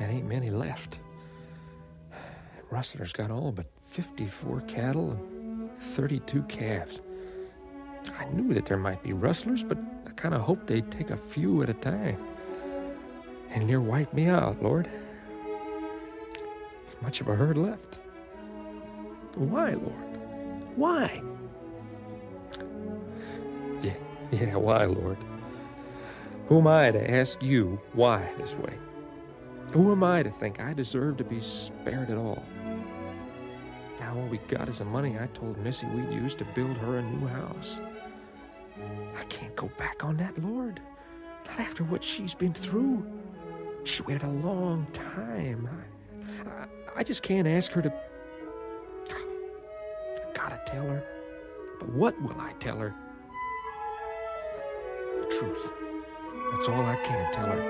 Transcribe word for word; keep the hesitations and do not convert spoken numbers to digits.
There ain't many left. Rustler's got all but fifty-four cattle and thirty-two calves. I knew that there might be rustlers, but I kind of hoped they'd take a few at a time. And near wiped me out, Lord. Much of a herd left. Why, Lord? Why? Yeah, yeah, why, Lord? Who am I to ask you why this way? Who am I to think I deserve to be spared at all? Now all we got is the money I told Missy we'd use to build her a new house. I can't go back on that, Lord. Not after what she's been through. She waited a long time. I, I, I just can't ask her to... I gotta tell her. But what will I tell her? The truth. That's all I can tell her.